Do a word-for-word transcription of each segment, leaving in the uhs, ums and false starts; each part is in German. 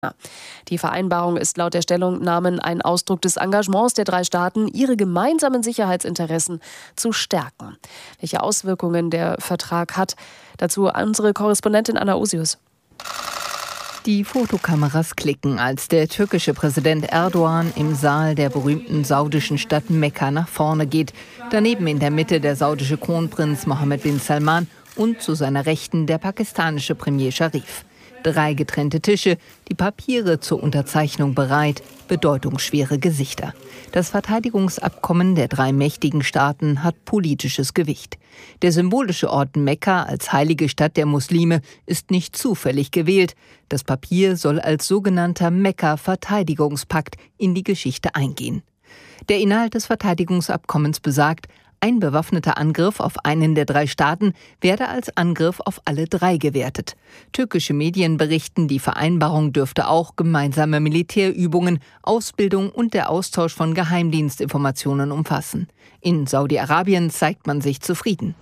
Die Vereinbarung ist laut der Stellungnahmen ein Ausdruck des Engagements der drei Staaten, ihre gemeinsamen Sicherheitsinteressen zu stärken. Welche Auswirkungen der Vertrag hat, dazu unsere Korrespondentin Anna Osius. Die Fotokameras klicken, als der türkische Präsident Erdogan im Saal der berühmten saudischen Stadt Mekka nach vorne geht. Daneben in der Mitte der saudische Kronprinz Mohammed bin Salman und zu seiner Rechten der pakistanische Premier Sharif. Drei getrennte Tische, die Papiere zur Unterzeichnung bereit, bedeutungsschwere Gesichter. Das Verteidigungsabkommen der drei mächtigen Staaten hat politisches Gewicht. Der symbolische Ort Mekka als heilige Stadt der Muslime ist nicht zufällig gewählt. Das Papier soll als sogenannter Mekka-Verteidigungspakt in die Geschichte eingehen. Der Inhalt des Verteidigungsabkommens besagt, ein bewaffneter Angriff auf einen der drei Staaten werde als Angriff auf alle drei gewertet. Türkische Medien berichten, die Vereinbarung dürfte auch gemeinsame Militärübungen, Ausbildung und der Austausch von Geheimdienstinformationen umfassen. In Saudi-Arabien zeigt man sich zufrieden.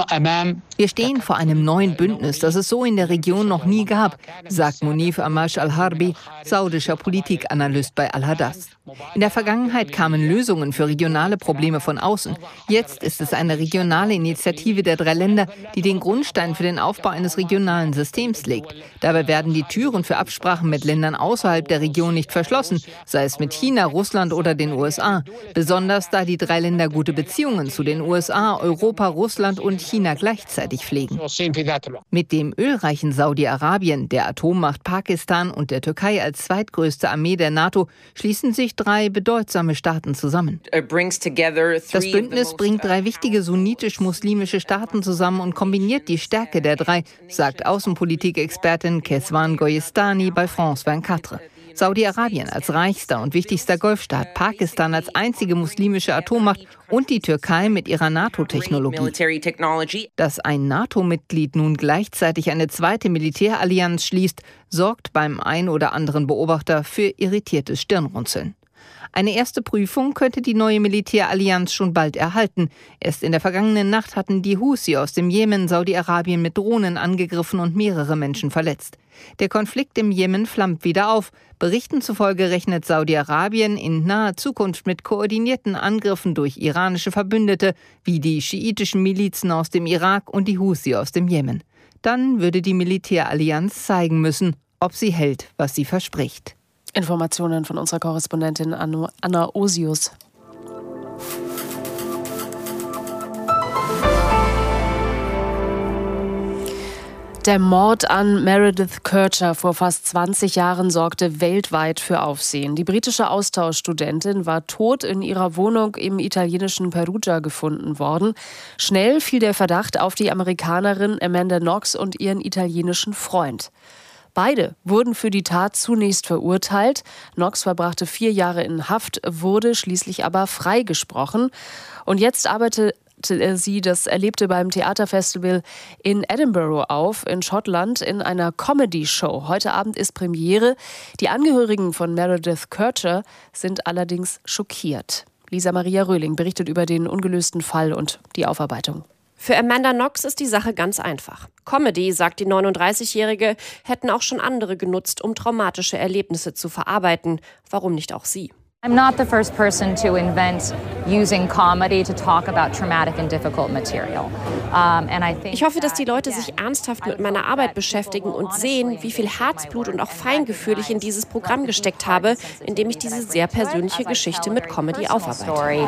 Wir stehen vor einem neuen Bündnis, das es so in der Region noch nie gab, sagt Munif Amash al-Harbi, saudischer Politikanalyst bei Al-Hadas. In der Vergangenheit kamen Lösungen für regionale Probleme von außen. Jetzt ist es eine regionale Initiative der drei Länder, die den Grundstein für den Aufbau eines regionalen Systems legt. Dabei werden die Türen für Absprachen mit Ländern außerhalb der Region nicht verschlossen, sei es mit China, Russland oder den U S A. Besonders da die drei Länder gute Beziehungen zu den U S A, Europa, Russland und China gleichzeitig pflegen. Mit dem ölreichen Saudi-Arabien, der Atommacht Pakistan und der Türkei als zweitgrößte Armee der NATO schließen sich drei bedeutsame Staaten zusammen. Das Bündnis bringt drei wichtige sunnitisch-muslimische Staaten zusammen und kombiniert die Stärke der drei, sagt Außenpolitik-Expertin Kezban Goyestani bei France vierundzwanzig. Saudi-Arabien als reichster und wichtigster Golfstaat, Pakistan als einzige muslimische Atommacht und die Türkei mit ihrer NATO-Technologie. Dass ein NATO-Mitglied nun gleichzeitig eine zweite Militärallianz schließt, sorgt beim ein oder anderen Beobachter für irritiertes Stirnrunzeln. Eine erste Prüfung könnte die neue Militärallianz schon bald erhalten. Erst in der vergangenen Nacht hatten die Husi aus dem Jemen Saudi-Arabien mit Drohnen angegriffen und mehrere Menschen verletzt. Der Konflikt im Jemen flammt wieder auf. Berichten zufolge rechnet Saudi-Arabien in naher Zukunft mit koordinierten Angriffen durch iranische Verbündete, wie die schiitischen Milizen aus dem Irak und die Husi aus dem Jemen. Dann würde die Militärallianz zeigen müssen, ob sie hält, was sie verspricht. Informationen von unserer Korrespondentin Anna Osius. Der Mord an Meredith Kercher vor fast zwanzig Jahren sorgte weltweit für Aufsehen. Die britische Austauschstudentin war tot in ihrer Wohnung im italienischen Perugia gefunden worden. Schnell fiel der Verdacht auf die Amerikanerin Amanda Knox und ihren italienischen Freund. Beide wurden für die Tat zunächst verurteilt. Knox verbrachte vier Jahre in Haft, wurde schließlich aber freigesprochen. Und jetzt arbeitet sie das Erlebte beim Theaterfestival in Edinburgh auf, in Schottland, in einer Comedy-Show. Heute Abend ist Premiere. Die Angehörigen von Meredith Kercher sind allerdings schockiert. Lisa Maria Röhling berichtet über den ungelösten Fall und die Aufarbeitung. Für Amanda Knox ist die Sache ganz einfach. Comedy, sagt die neununddreißigjährige, hätten auch schon andere genutzt, um traumatische Erlebnisse zu verarbeiten. Warum nicht auch sie? I'm not the first person to invent using comedy to talk about traumatic and difficult material. Um, and I think ich hoffe, dass die Leute sich ernsthaft mit meiner Arbeit beschäftigen und sehen, wie viel Herzblut und auch Feingefühl ich in dieses Programm gesteckt habe, indem ich diese sehr persönliche Geschichte mit Comedy aufarbeite.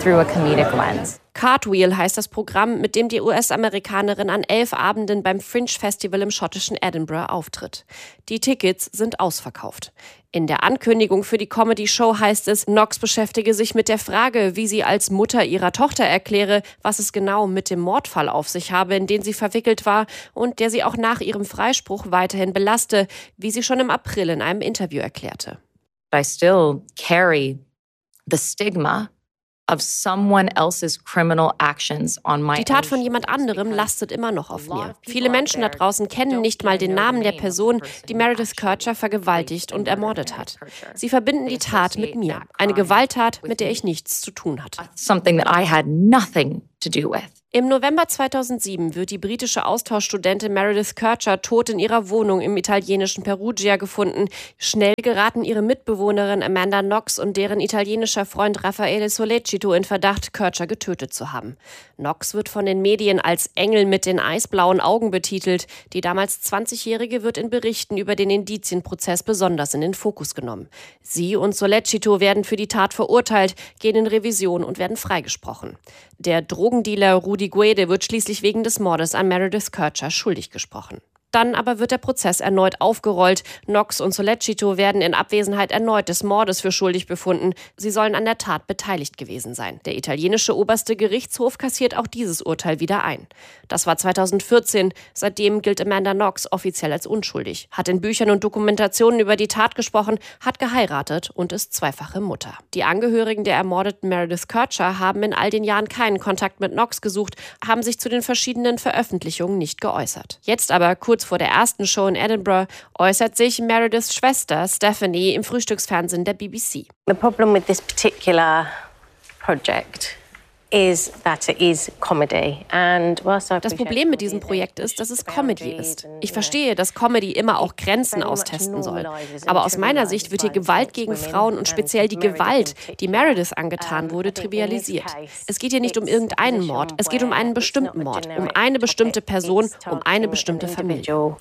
Cartwheel heißt das Programm, mit dem die U S-Amerikanerin an elf Abenden beim Fringe Festival im schottischen Edinburgh auftritt. Die Tickets sind ausverkauft. In der Ankündigung für die Comedy-Show heißt es, Knox beschäftige sich mit der Frage, wie sie als Mutter ihrer Tochter erkläre, was es genau mit dem Mordfall auf sich habe, in den sie verwickelt war und der sie auch nach ihrem Freispruch weiterhin belaste, wie sie schon im April in einem Interview erklärte. I still carry the stigma of someone else's criminal actions on my. Die Tat von jemand anderem lastet immer noch auf mir. Viele Menschen da draußen kennen nicht mal den Namen der Person, die Meredith Kercher vergewaltigt und ermordet hat. Sie verbinden die Tat mit mir, eine Gewalttat, mit der ich nichts zu tun hatte. Something that I had nothing to do with. Im November zweitausendsieben wird die britische Austauschstudentin Meredith Kercher tot in ihrer Wohnung im italienischen Perugia gefunden. Schnell geraten ihre Mitbewohnerin Amanda Knox und deren italienischer Freund Raffaele Sollecito in Verdacht, Kercher getötet zu haben. Knox wird von den Medien als Engel mit den eisblauen Augen betitelt. Die damals zwanzigjährige wird in Berichten über den Indizienprozess besonders in den Fokus genommen. Sie und Sollecito werden für die Tat verurteilt, gehen in Revision und werden freigesprochen. Der Drogendealer Rudi Guede wird schließlich wegen des Mordes an Meredith Kercher schuldig gesprochen. Dann aber wird der Prozess erneut aufgerollt. Knox und Sollecito werden in Abwesenheit erneut des Mordes für schuldig befunden. Sie sollen an der Tat beteiligt gewesen sein. Der italienische oberste Gerichtshof kassiert auch dieses Urteil wieder ein. Das war zweitausendvierzehn. Seitdem gilt Amanda Knox offiziell als unschuldig, hat in Büchern und Dokumentationen über die Tat gesprochen, hat geheiratet und ist zweifache Mutter. Die Angehörigen der ermordeten Meredith Kercher haben in all den Jahren keinen Kontakt mit Knox gesucht, haben sich zu den verschiedenen Veröffentlichungen nicht geäußert. Jetzt aber, kurz vor der ersten Show in Edinburgh, äußert sich Merediths Schwester Stephanie im Frühstücksfernsehen der B B C. The problem with this particular project is that it is comedy. And whilst I Das Problem mit diesem Projekt ist, dass es Comedy ist. Ich verstehe, dass Comedy immer auch Grenzen austesten soll. Aber aus meiner Sicht wird hier Gewalt gegen Frauen und speziell die Gewalt, die Meredith angetan wurde, trivialisiert. Es geht hier nicht um irgendeinen Mord, es geht um einen bestimmten Mord, um eine bestimmte Person, um eine bestimmte Familie.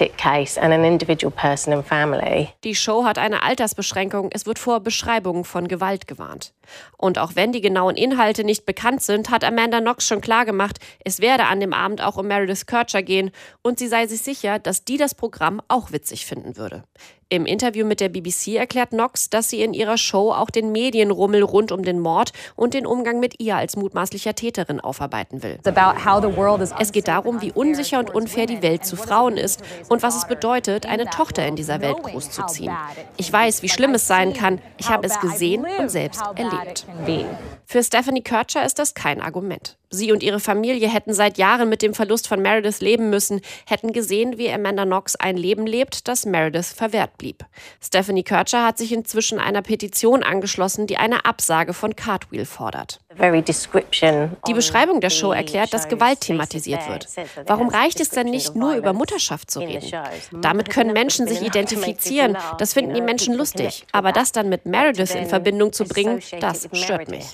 Die Show hat eine Altersbeschränkung, es wird vor Beschreibungen von Gewalt gewarnt. Und auch wenn die genauen Inhalte nicht bekannt sind, hat Amanda Knox schon klargemacht, es werde an dem Abend auch um Meredith Kercher gehen und sie sei sich sicher, dass die das Programm auch witzig finden würde. Im Interview mit der B B C erklärt Knox, dass sie in ihrer Show auch den Medienrummel rund um den Mord und den Umgang mit ihr als mutmaßlicher Täterin aufarbeiten will. Es geht darum, wie unsicher und unfair die Welt zu Frauen ist und was es bedeutet, eine Tochter in dieser Welt großzuziehen. Ich weiß, wie schlimm es sein kann. Ich habe es gesehen und selbst erlebt. Für Stephanie Kercher ist das kein Argument. Sie und ihre Familie hätten seit Jahren mit dem Verlust von Meredith leben müssen, hätten gesehen, wie Amanda Knox ein Leben lebt, das Meredith verwehrt blieb. Stephanie Kercher hat sich inzwischen einer Petition angeschlossen, die eine Absage von Cartwheel fordert. Die Beschreibung der Show erklärt, dass Gewalt thematisiert wird. Warum reicht es denn nicht, nur über Mutterschaft zu reden? Damit können Menschen sich identifizieren, das finden die Menschen lustig. Aber das dann mit Meredith in Verbindung zu bringen, das stört mich.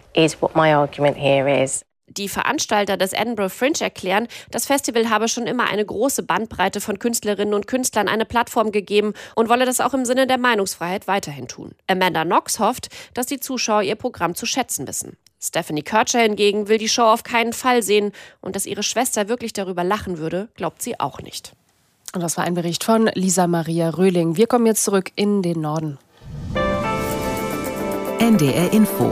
Die Veranstalter des Edinburgh Fringe erklären, das Festival habe schon immer eine große Bandbreite von Künstlerinnen und Künstlern eine Plattform gegeben und wolle das auch im Sinne der Meinungsfreiheit weiterhin tun. Amanda Knox hofft, dass die Zuschauer ihr Programm zu schätzen wissen. Stephanie Kercher hingegen will die Show auf keinen Fall sehen und dass ihre Schwester wirklich darüber lachen würde, glaubt sie auch nicht. Und das war ein Bericht von Lisa Maria Röhling. Wir kommen jetzt zurück in den Norden. N D R Info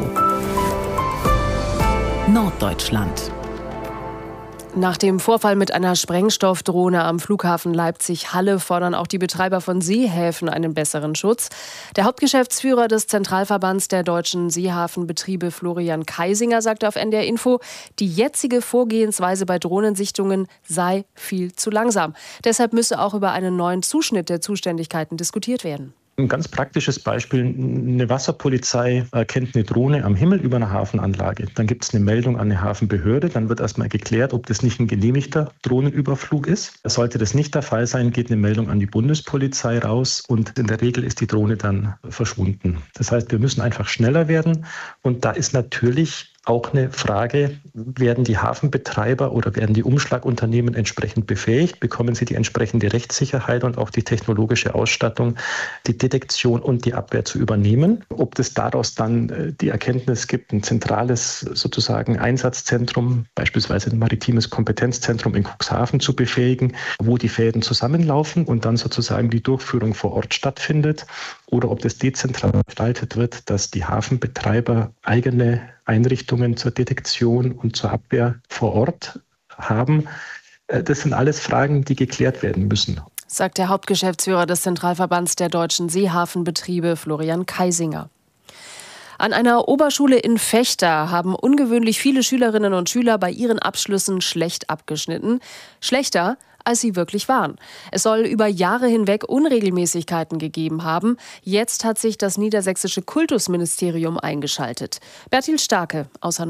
Norddeutschland. Nach dem Vorfall mit einer Sprengstoffdrohne am Flughafen Leipzig-Halle fordern auch die Betreiber von Seehäfen einen besseren Schutz. Der Hauptgeschäftsführer des Zentralverbands der deutschen Seehafenbetriebe, Florian Kaisinger, sagte auf N D R Info, die jetzige Vorgehensweise bei Drohnensichtungen sei viel zu langsam. Deshalb müsse auch über einen neuen Zuschnitt der Zuständigkeiten diskutiert werden. Ein ganz praktisches Beispiel, eine Wasserpolizei erkennt eine Drohne am Himmel über einer Hafenanlage. Dann gibt es eine Meldung an eine Hafenbehörde, dann wird erstmal geklärt, ob das nicht ein genehmigter Drohnenüberflug ist. Sollte das nicht der Fall sein, geht eine Meldung an die Bundespolizei raus und in der Regel ist die Drohne dann verschwunden. Das heißt, wir müssen einfach schneller werden und da ist natürlich auch eine Frage, werden die Hafenbetreiber oder werden die Umschlagunternehmen entsprechend befähigt? Bekommen sie die entsprechende Rechtssicherheit und auch die technologische Ausstattung, die Detektion und die Abwehr zu übernehmen? Ob das daraus dann die Erkenntnis gibt, ein zentrales sozusagen Einsatzzentrum, beispielsweise ein maritimes Kompetenzzentrum in Cuxhaven zu befähigen, wo die Fäden zusammenlaufen und dann sozusagen die Durchführung vor Ort stattfindet? Oder ob das dezentral gestaltet wird, dass die Hafenbetreiber eigene Einrichtungen zur Detektion und zur Abwehr vor Ort haben. Das sind alles Fragen, die geklärt werden müssen. Sagt der Hauptgeschäftsführer des Zentralverbands der deutschen Seehafenbetriebe, Florian Kaisinger. An einer Oberschule in Vechta haben ungewöhnlich viele Schülerinnen und Schüler bei ihren Abschlüssen schlecht abgeschnitten. Schlechter, als sie wirklich waren. Es soll über Jahre hinweg Unregelmäßigkeiten gegeben haben. Jetzt hat sich das niedersächsische Kultusministerium eingeschaltet. Bertil Starke aus Hannover.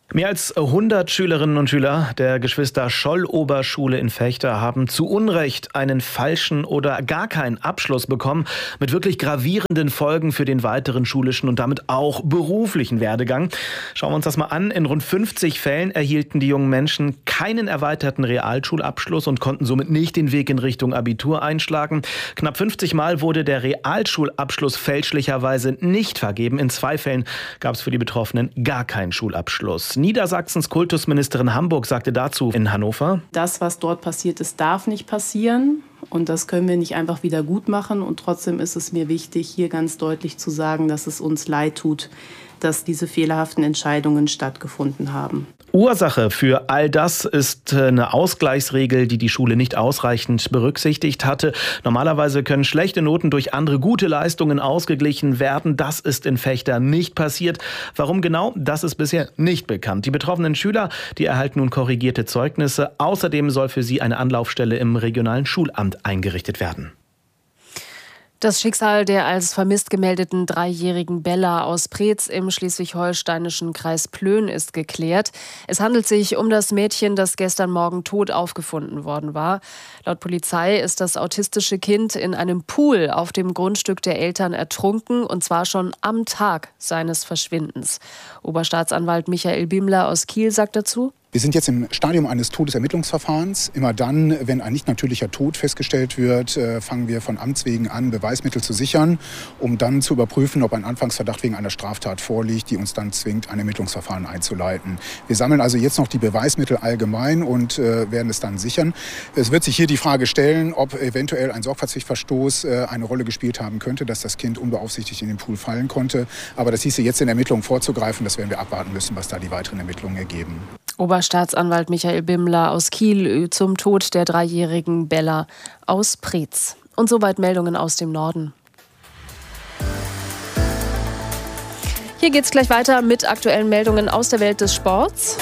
Mehr als hundert Schülerinnen und Schüler der Geschwister-Scholl-Oberschule in Vechta haben zu Unrecht einen falschen oder gar keinen Abschluss bekommen, mit wirklich gravierenden Folgen für den weiteren schulischen und damit auch beruflichen Werdegang. Schauen wir uns das mal an. In rund fünfzig Fällen erhielten die jungen Menschen keinen erweiterten Realschulabschluss und konnten somit nicht den Weg in Richtung Abitur einschlagen. Knapp fünfzig Mal wurde der Realschulabschluss fälschlicherweise nicht vergeben. In zwei Fällen gab es für die Betroffenen gar keinen Schulabschluss. Niedersachsens Kultusministerin Hamburg sagte dazu in Hannover: Das, was dort passiert ist, darf nicht passieren. Und das können wir nicht einfach wieder gut machen. Und trotzdem ist es mir wichtig, hier ganz deutlich zu sagen, dass es uns leid tut, dass diese fehlerhaften Entscheidungen stattgefunden haben. Ursache für all das ist eine Ausgleichsregel, die die Schule nicht ausreichend berücksichtigt hatte. Normalerweise können schlechte Noten durch andere gute Leistungen ausgeglichen werden. Das ist in Vechta nicht passiert. Warum genau? Das ist bisher nicht bekannt. Die betroffenen Schüler, die erhalten nun korrigierte Zeugnisse. Außerdem soll für sie eine Anlaufstelle im regionalen Schulamt eingerichtet werden. Das Schicksal der als vermisst gemeldeten dreijährigen Bella aus Preetz im schleswig-holsteinischen Kreis Plön ist geklärt. Es handelt sich um das Mädchen, das gestern Morgen tot aufgefunden worden war. Laut Polizei ist das autistische Kind in einem Pool auf dem Grundstück der Eltern ertrunken, und zwar schon am Tag seines Verschwindens. Oberstaatsanwalt Michael Bimler aus Kiel sagt dazu: Wir sind jetzt im Stadium eines Todesermittlungsverfahrens. Immer dann, wenn ein nicht natürlicher Tod festgestellt wird, fangen wir von Amts wegen an, Beweismittel zu sichern, um dann zu überprüfen, ob ein Anfangsverdacht wegen einer Straftat vorliegt, die uns dann zwingt, ein Ermittlungsverfahren einzuleiten. Wir sammeln also jetzt noch die Beweismittel allgemein und äh, werden es dann sichern. Es wird sich hier die Frage stellen, ob eventuell ein Sorgfaltspflichtverstoß äh, eine Rolle gespielt haben könnte, dass das Kind unbeaufsichtigt in den Pool fallen konnte. Aber das hieße jetzt in Ermittlungen vorzugreifen. Das werden wir abwarten müssen, was da die weiteren Ermittlungen ergeben. Oberstaatsanwalt Michael Bimler aus Kiel zum Tod der dreijährigen Bella aus Preetz. Und soweit Meldungen aus dem Norden. Hier geht's gleich weiter mit aktuellen Meldungen aus der Welt des Sports.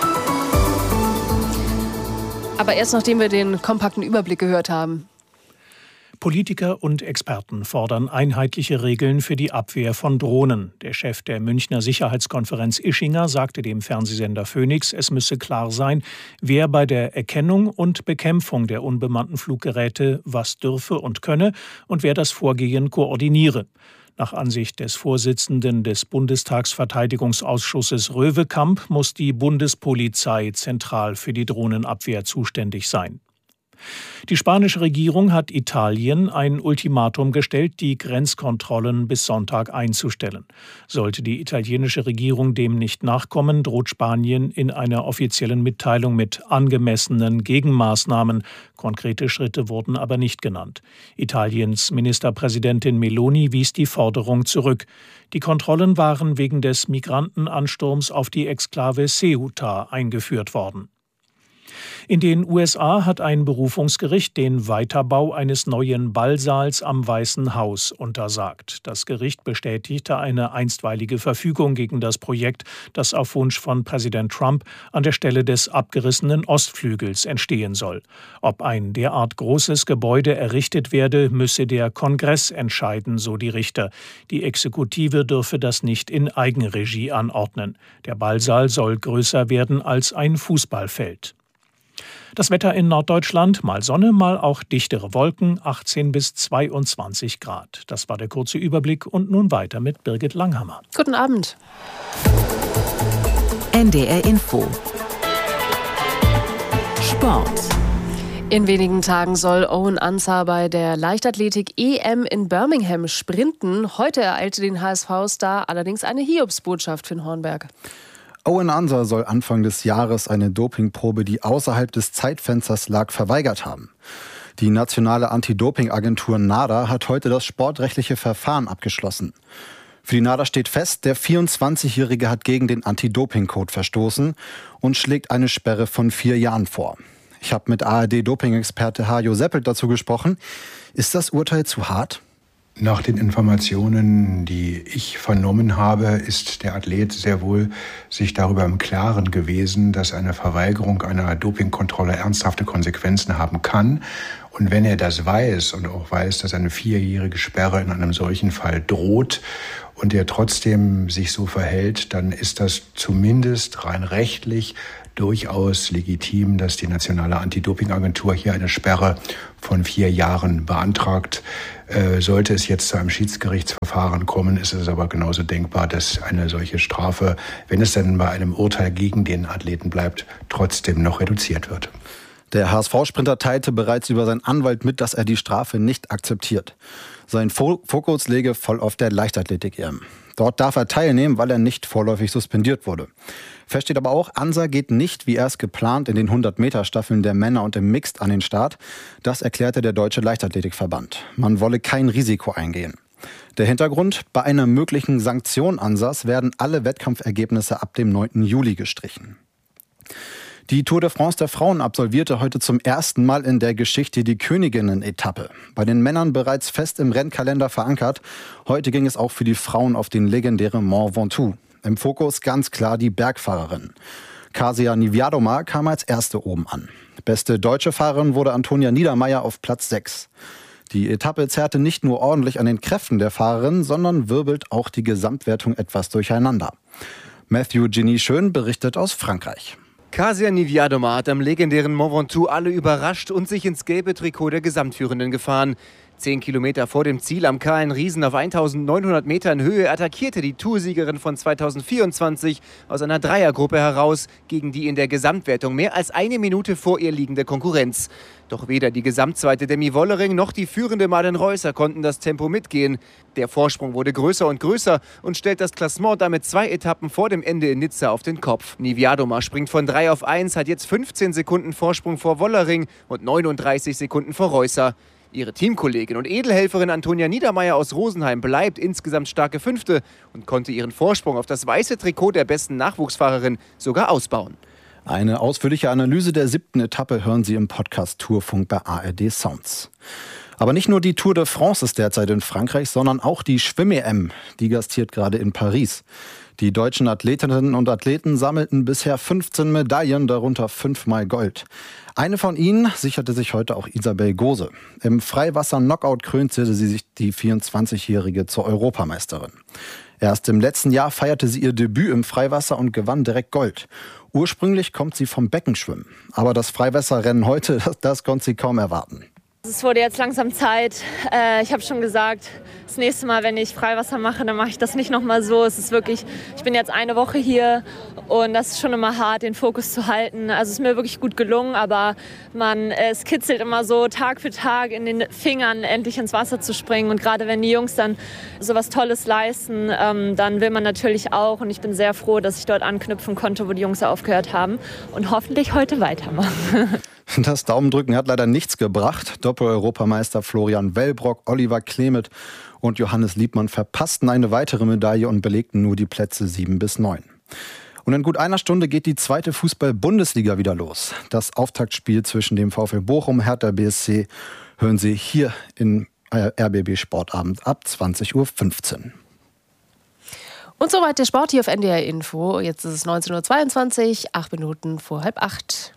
Aber erst nachdem wir den kompakten Überblick gehört haben. Politiker und Experten fordern einheitliche Regeln für die Abwehr von Drohnen. Der Chef der Münchner Sicherheitskonferenz Ischinger sagte dem Fernsehsender Phoenix, es müsse klar sein, wer bei der Erkennung und Bekämpfung der unbemannten Fluggeräte was dürfe und könne und wer das Vorgehen koordiniere. Nach Ansicht des Vorsitzenden des Bundestagsverteidigungsausschusses Röwekamp muss die Bundespolizei zentral für die Drohnenabwehr zuständig sein. Die spanische Regierung hat Italien ein Ultimatum gestellt, die Grenzkontrollen bis Sonntag einzustellen. Sollte die italienische Regierung dem nicht nachkommen, droht Spanien in einer offiziellen Mitteilung mit angemessenen Gegenmaßnahmen. Konkrete Schritte wurden aber nicht genannt. Italiens Ministerpräsidentin Meloni wies die Forderung zurück. Die Kontrollen waren wegen des Migrantenansturms auf die Exklave Ceuta eingeführt worden. In den U S A hat ein Berufungsgericht den Weiterbau eines neuen Ballsaals am Weißen Haus untersagt. Das Gericht bestätigte eine einstweilige Verfügung gegen das Projekt, das auf Wunsch von Präsident Trump an der Stelle des abgerissenen Ostflügels entstehen soll. Ob ein derart großes Gebäude errichtet werde, müsse der Kongress entscheiden, so die Richter. Die Exekutive dürfe das nicht in Eigenregie anordnen. Der Ballsaal soll größer werden als ein Fußballfeld. Das Wetter in Norddeutschland, mal Sonne, mal auch dichtere Wolken, achtzehn bis zweiundzwanzig Grad. Das war der kurze Überblick und nun weiter mit Birgit Langhammer. Guten Abend. N D R Info. Sport. In wenigen Tagen soll Owen Ansah bei der Leichtathletik-E M in Birmingham sprinten. Heute ereilte den H S V-Star allerdings eine Hiobsbotschaft für den Hornberg. Owen Ansah soll Anfang des Jahres eine Dopingprobe, die außerhalb des Zeitfensters lag, verweigert haben. Die nationale Anti-Doping-Agentur NADA hat heute das sportrechtliche Verfahren abgeschlossen. Für die NADA steht fest, der vierundzwanzigjährige hat gegen den Anti-Doping-Code verstoßen und schlägt eine Sperre von vier Jahren vor. Ich habe mit A R D-Doping-Experte Hajo Seppelt dazu gesprochen. Ist das Urteil zu hart? Nach den Informationen, die ich vernommen habe, ist der Athlet sehr wohl sich darüber im Klaren gewesen, dass eine Verweigerung einer Dopingkontrolle ernsthafte Konsequenzen haben kann. Und wenn er das weiß und auch weiß, dass eine vierjährige Sperre in einem solchen Fall droht und er trotzdem sich so verhält, dann ist das zumindest rein rechtlich durchaus legitim, dass die Nationale Anti-Doping-Agentur hier eine Sperre von vier Jahren beantragt. Äh, sollte es jetzt zu einem Schiedsgerichtsverfahren kommen, ist es aber genauso denkbar, dass eine solche Strafe, wenn es dann bei einem Urteil gegen den Athleten bleibt, trotzdem noch reduziert wird. Der H S V-Sprinter teilte bereits über seinen Anwalt mit, dass er die Strafe nicht akzeptiert. Sein Fokus läge voll auf der Leichtathletik-E M. Dort darf er teilnehmen, weil er nicht vorläufig suspendiert wurde. Fest steht aber auch, Ansa geht nicht, wie erst geplant, in den hundert-Meter-Staffeln der Männer und im Mixed an den Start. Das erklärte der Deutsche Leichtathletikverband. Man wolle kein Risiko eingehen. Der Hintergrund: Bei einer möglichen Sanktion Ansas werden alle Wettkampfergebnisse ab dem neunten Juli gestrichen. Die Tour de France der Frauen absolvierte heute zum ersten Mal in der Geschichte die Königinnen-Etappe. Bei den Männern bereits fest im Rennkalender verankert. Heute ging es auch für die Frauen auf den legendären Mont Ventoux. Im Fokus ganz klar die Bergfahrerin. Kasia Niewiadoma kam als erste oben an. Beste deutsche Fahrerin wurde Antonia Niedermeier auf Platz sechs. Die Etappe zerrte nicht nur ordentlich an den Kräften der Fahrerin, sondern wirbelt auch die Gesamtwertung etwas durcheinander. Matthew Genie Schön berichtet aus Frankreich. Kasia Niewiadoma hat am legendären Mont Ventoux alle überrascht und sich ins gelbe Trikot der Gesamtführenden gefahren. Zehn Kilometer vor dem Ziel am Kahlen Riesen auf eintausendneunhundert Metern Höhe attackierte die Toursiegerin von zweitausendvierundzwanzig aus einer Dreiergruppe heraus gegen die in der Gesamtwertung mehr als eine Minute vor ihr liegende Konkurrenz. Doch weder die Gesamtzweite Demi Wollering noch die führende Maren Reusser konnten das Tempo mitgehen. Der Vorsprung wurde größer und größer und stellt das Klassement damit zwei Etappen vor dem Ende in Nizza auf den Kopf. Niewiadoma springt von drei auf eins, hat jetzt fünfzehn Sekunden Vorsprung vor Wollering und neununddreißig Sekunden vor Reusser. Ihre Teamkollegin und Edelhelferin Antonia Niedermeier aus Rosenheim bleibt insgesamt starke Fünfte und konnte ihren Vorsprung auf das weiße Trikot der besten Nachwuchsfahrerin sogar ausbauen. Eine ausführliche Analyse der siebten Etappe hören Sie im Podcast Tourfunk bei A R D Sounds. Aber nicht nur die Tour de France ist derzeit in Frankreich, sondern auch die Schwimm-E M. Die gastiert gerade in Paris. Die deutschen Athletinnen und Athleten sammelten bisher fünfzehn Medaillen, darunter fünfmal Gold. Eine von ihnen sicherte sich heute auch Isabel Gose. Im Freiwasser-Knockout krönte sie sich die vierundzwanzigjährige zur Europameisterin. Erst im letzten Jahr feierte sie ihr Debüt im Freiwasser und gewann direkt Gold. Ursprünglich kommt sie vom Beckenschwimmen. Aber das Freiwasserrennen heute, das, das konnte sie kaum erwarten. Es wurde jetzt langsam Zeit. Äh, ich habe schon gesagt, das nächste Mal, wenn ich Freiwasser mache, dann mache ich das nicht nochmal so. Es ist wirklich, ich bin jetzt eine Woche hier und das ist schon immer hart, den Fokus zu halten. Also es ist mir wirklich gut gelungen, aber man, es kitzelt immer so Tag für Tag in den Fingern, endlich ins Wasser zu springen. Und gerade wenn die Jungs dann so was Tolles leisten, ähm, dann will man natürlich auch. Und ich bin sehr froh, dass ich dort anknüpfen konnte, wo die Jungs aufgehört haben und hoffentlich heute weitermachen. Das Daumendrücken hat leider nichts gebracht. Doppel-Europameister Florian Wellbrock, Oliver Klemet und Johannes Liebmann verpassten eine weitere Medaille und belegten nur die Plätze sieben bis neun. Und in gut einer Stunde geht die zweite Fußball-Bundesliga wieder los. Das Auftaktspiel zwischen dem VfL Bochum und Hertha B S C hören Sie hier in R B B Sportabend ab zwanzig Uhr fünfzehn. Und soweit der Sport hier auf N D R Info. Jetzt ist es neunzehn Uhr zweiundzwanzig, acht Minuten vor halb acht.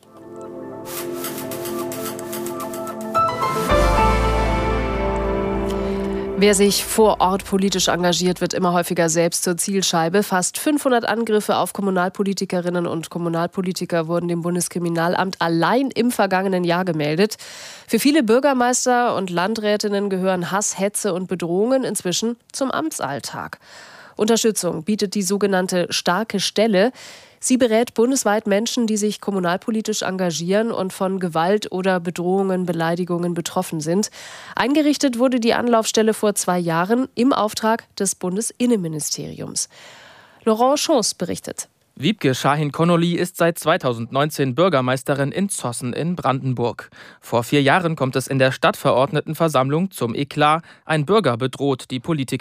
Wer sich vor Ort politisch engagiert, wird immer häufiger selbst zur Zielscheibe. Fast fünfhundert Angriffe auf Kommunalpolitikerinnen und Kommunalpolitiker wurden dem Bundeskriminalamt allein im vergangenen Jahr gemeldet. Für viele Bürgermeister und Landrätinnen gehören Hass, Hetze und Bedrohungen inzwischen zum Amtsalltag. Unterstützung bietet die sogenannte Starke Stelle. Sie berät bundesweit Menschen, die sich kommunalpolitisch engagieren und von Gewalt oder Bedrohungen, Beleidigungen betroffen sind. Eingerichtet wurde die Anlaufstelle vor zwei Jahren im Auftrag des Bundesinnenministeriums. Laurent Schons berichtet. Wiebke Shahin-Connolly ist seit zweitausendneunzehn Bürgermeisterin in Zossen in Brandenburg. Vor vier Jahren kommt es in der Stadtverordnetenversammlung zum Eklat. Ein Bürger bedroht die Politikerin.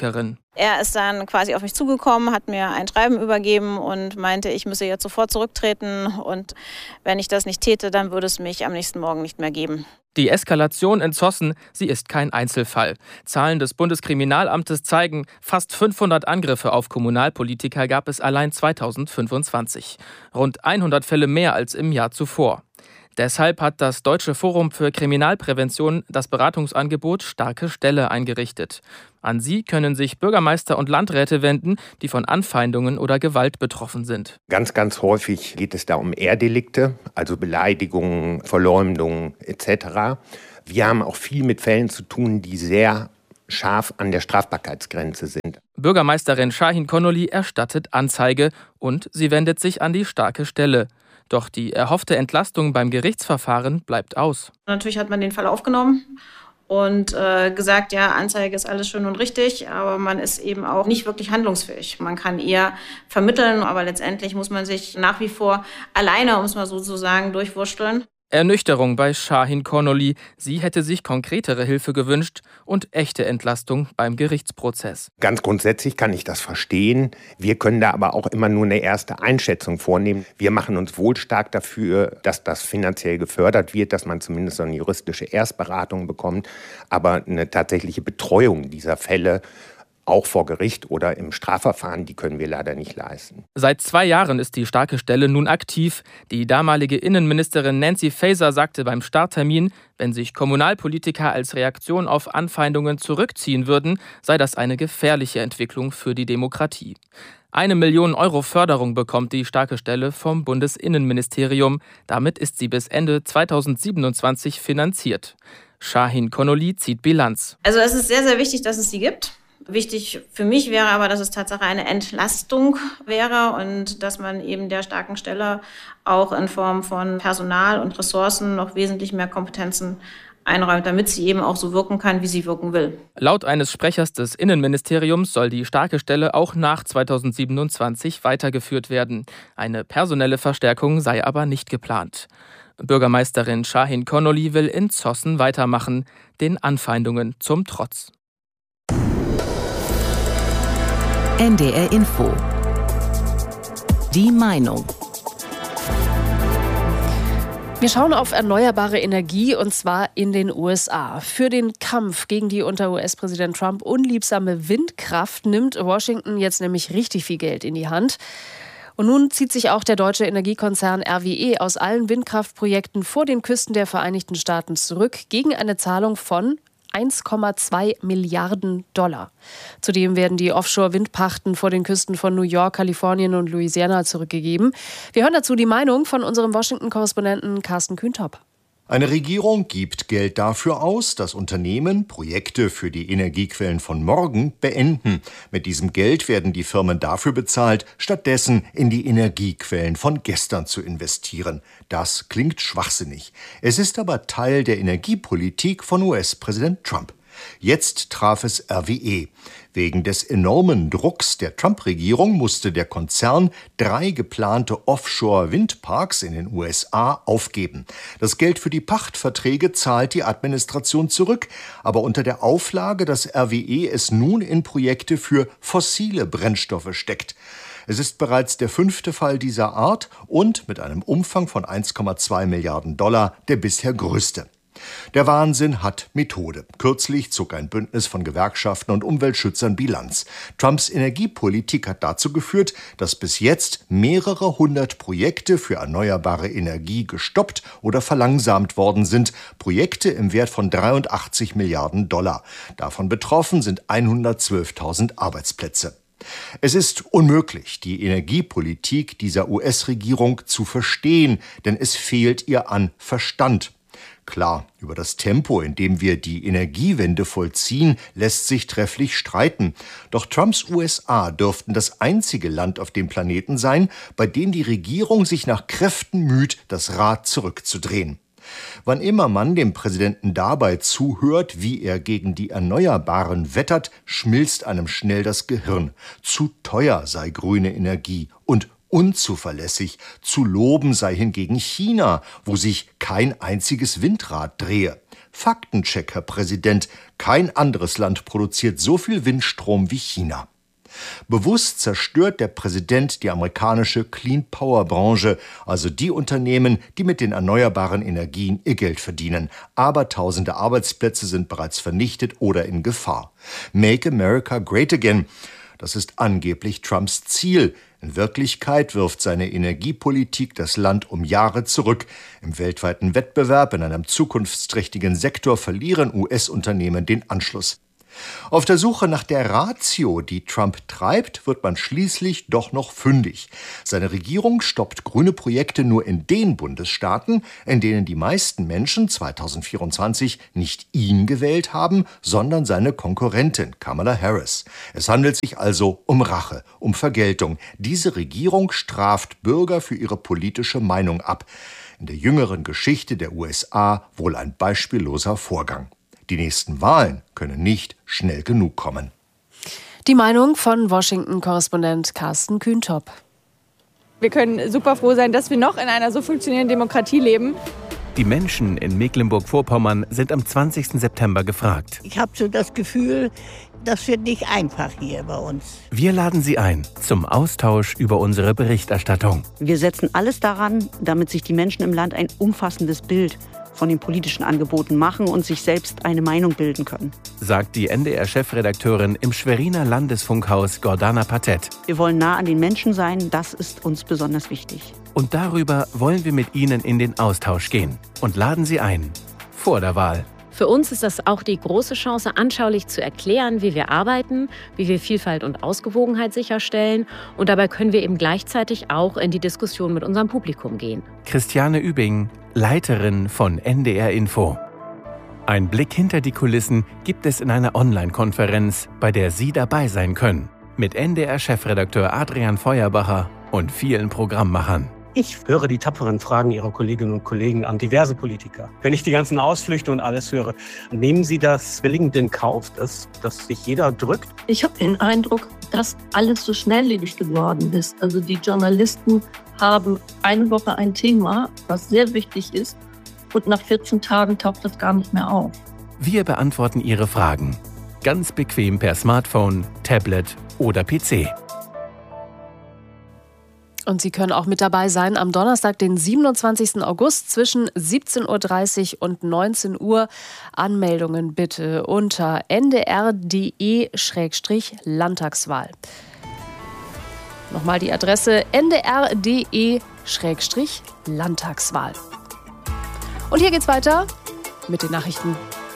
Er ist dann quasi auf mich zugekommen, hat mir ein Schreiben übergeben und meinte, ich müsse jetzt sofort zurücktreten und wenn ich das nicht täte, dann würde es mich am nächsten Morgen nicht mehr geben. Die Eskalation in Zossen, sie ist kein Einzelfall. Zahlen des Bundeskriminalamtes zeigen, fast fünfhundert Angriffe auf Kommunalpolitiker gab es allein zweitausendfünfundzwanzig. Rund hundert Fälle mehr als im Jahr zuvor. Deshalb hat das Deutsche Forum für Kriminalprävention das Beratungsangebot Starke Stelle eingerichtet. An sie können sich Bürgermeister und Landräte wenden, die von Anfeindungen oder Gewalt betroffen sind. Ganz, ganz häufig geht es da um Ehrdelikte, also Beleidigungen, Verleumdungen et cetera. Wir haben auch viel mit Fällen zu tun, die sehr scharf an der Strafbarkeitsgrenze sind. Bürgermeisterin Shahin Connolly erstattet Anzeige und sie wendet sich an die Starke Stelle. Doch die erhoffte Entlastung beim Gerichtsverfahren bleibt aus. Natürlich hat man den Fall aufgenommen und äh, gesagt, ja, Anzeige ist alles schön und richtig, aber man ist eben auch nicht wirklich handlungsfähig. Man kann eher vermitteln, aber letztendlich muss man sich nach wie vor alleine, um es mal so zu sagen, durchwursteln. Ernüchterung bei Shahin Connolly. Sie hätte sich konkretere Hilfe gewünscht und echte Entlastung beim Gerichtsprozess. Ganz grundsätzlich kann ich das verstehen. Wir können da aber auch immer nur eine erste Einschätzung vornehmen. Wir machen uns wohl stark dafür, dass das finanziell gefördert wird, dass man zumindest so eine juristische Erstberatung bekommt. Aber eine tatsächliche Betreuung dieser Fälle, auch vor Gericht oder im Strafverfahren, die können wir leider nicht leisten. Seit zwei Jahren ist die Starke Stelle nun aktiv. Die damalige Innenministerin Nancy Faeser sagte beim Starttermin, wenn sich Kommunalpolitiker als Reaktion auf Anfeindungen zurückziehen würden, sei das eine gefährliche Entwicklung für die Demokratie. Eine Million Euro Förderung bekommt die Starke Stelle vom Bundesinnenministerium. Damit ist sie bis Ende zweitausendsiebenundzwanzig finanziert. Shahin Connolly zieht Bilanz. Also es ist sehr, sehr wichtig, dass es sie gibt. Wichtig für mich wäre aber, dass es Tatsache eine Entlastung wäre und dass man eben der Starken Stelle auch in Form von Personal und Ressourcen noch wesentlich mehr Kompetenzen einräumt, damit sie eben auch so wirken kann, wie sie wirken will. Laut eines Sprechers des Innenministeriums soll die Starke Stelle auch nach zweitausendsiebenundzwanzig weitergeführt werden. Eine personelle Verstärkung sei aber nicht geplant. Bürgermeisterin Shahin Connolly will in Zossen weitermachen, den Anfeindungen zum Trotz. N D R Info. Die Meinung. Wir schauen auf erneuerbare Energie und zwar in den U S A. Für den Kampf gegen die unter U S-Präsident Trump unliebsame Windkraft nimmt Washington jetzt nämlich richtig viel Geld in die Hand. Und nun zieht sich auch der deutsche Energiekonzern R W E aus allen Windkraftprojekten vor den Küsten der Vereinigten Staaten zurück gegen eine Zahlung von eins Komma zwei Milliarden Dollar. Zudem werden die Offshore-Windpachten vor den Küsten von New York, Kalifornien und Louisiana zurückgegeben. Wir hören dazu die Meinung von unserem Washington-Korrespondenten Carsten Kühntop. Eine Regierung gibt Geld dafür aus, dass Unternehmen Projekte für die Energiequellen von morgen beenden. Mit diesem Geld werden die Firmen dafür bezahlt, stattdessen in die Energiequellen von gestern zu investieren. Das klingt schwachsinnig. Es ist aber Teil der Energiepolitik von U S-Präsident Trump. Jetzt traf es R W E. Wegen des enormen Drucks der Trump-Regierung musste der Konzern drei geplante Offshore-Windparks in den U S A aufgeben. Das Geld für die Pachtverträge zahlt die Administration zurück, aber unter der Auflage, dass R W E es nun in Projekte für fossile Brennstoffe steckt. Es ist bereits der fünfte Fall dieser Art und mit einem Umfang von eins Komma zwei Milliarden Dollar der bisher größte. Der Wahnsinn hat Methode. Kürzlich zog ein Bündnis von Gewerkschaften und Umweltschützern Bilanz. Trumps Energiepolitik hat dazu geführt, dass bis jetzt mehrere hundert Projekte für erneuerbare Energie gestoppt oder verlangsamt worden sind. Projekte im Wert von dreiundachtzig Milliarden Dollar. Davon betroffen sind hundertzwölftausend Arbeitsplätze. Es ist unmöglich, die Energiepolitik dieser U S-Regierung zu verstehen, denn es fehlt ihr an Verstand. Klar, über das Tempo, in dem wir die Energiewende vollziehen, lässt sich trefflich streiten. Doch Trumps U S A dürften das einzige Land auf dem Planeten sein, bei dem die Regierung sich nach Kräften müht, das Rad zurückzudrehen. Wann immer man dem Präsidenten dabei zuhört, wie er gegen die Erneuerbaren wettert, schmilzt einem schnell das Gehirn. Zu teuer sei grüne Energie und Unzuverlässig. Zu loben sei hingegen China, wo sich kein einziges Windrad drehe. Faktencheck, Herr Präsident. Kein anderes Land produziert so viel Windstrom wie China. Bewusst zerstört der Präsident die amerikanische Clean-Power-Branche, also die Unternehmen, die mit den erneuerbaren Energien ihr Geld verdienen. Aber tausende Arbeitsplätze sind bereits vernichtet oder in Gefahr. Make America Great Again. Das ist angeblich Trumps Ziel. In Wirklichkeit wirft seine Energiepolitik das Land um Jahre zurück. Im weltweiten Wettbewerb in einem zukunftsträchtigen Sektor verlieren U S-Unternehmen den Anschluss. Auf der Suche nach der Ratio, die Trump treibt, wird man schließlich doch noch fündig. Seine Regierung stoppt grüne Projekte nur in den Bundesstaaten, in denen die meisten Menschen zweitausendvierundzwanzig nicht ihn gewählt haben, sondern seine Konkurrentin Kamala Harris. Es handelt sich also um Rache, um Vergeltung. Diese Regierung straft Bürger für ihre politische Meinung ab. In der jüngeren Geschichte der U S A wohl ein beispielloser Vorgang. Die nächsten Wahlen können nicht schnell genug kommen. Die Meinung von Washington-Korrespondent Carsten Kühntop. Wir können super froh sein, dass wir noch in einer so funktionierenden Demokratie leben. Die Menschen in Mecklenburg-Vorpommern sind am zwanzigsten September gefragt. Ich habe so das Gefühl, das wird nicht einfach hier bei uns. Wir laden Sie ein zum Austausch über unsere Berichterstattung. Wir setzen alles daran, damit sich die Menschen im Land ein umfassendes Bild von den politischen Angeboten machen und sich selbst eine Meinung bilden können. Sagt die N D R-Chefredakteurin im Schweriner Landesfunkhaus Gordana Patett. Wir wollen nah an den Menschen sein, das ist uns besonders wichtig. Und darüber wollen wir mit Ihnen in den Austausch gehen und laden Sie ein vor der Wahl. Für uns ist das auch die große Chance, anschaulich zu erklären, wie wir arbeiten, wie wir Vielfalt und Ausgewogenheit sicherstellen. Und dabei können wir eben gleichzeitig auch in die Diskussion mit unserem Publikum gehen. Christiane Übing, Leiterin von N D R Info. Ein Blick hinter die Kulissen gibt es in einer Online-Konferenz, bei der Sie dabei sein können. Mit N D R-Chefredakteur Adrian Feuerbacher und vielen Programmmachern. Ich höre die tapferen Fragen Ihrer Kolleginnen und Kollegen an diverse Politiker. Wenn ich die ganzen Ausflüchte und alles höre, nehmen Sie das willigend in Kauf, dass, dass sich jeder drückt? Ich habe den Eindruck, dass alles so schnelllebig geworden ist. Also die Journalisten haben eine Woche ein Thema, was sehr wichtig ist, und nach vierzehn Tagen taucht das gar nicht mehr auf. Wir beantworten Ihre Fragen. Ganz bequem per Smartphone, Tablet oder P C. Und Sie können auch mit dabei sein am Donnerstag, den siebenundzwanzigsten August zwischen siebzehn Uhr dreißig und neunzehn Uhr. Anmeldungen bitte unter n d r punkt d e slash Landtagswahl. Nochmal die Adresse n d r punkt d e slash Landtagswahl. Und hier geht's weiter mit den Nachrichten.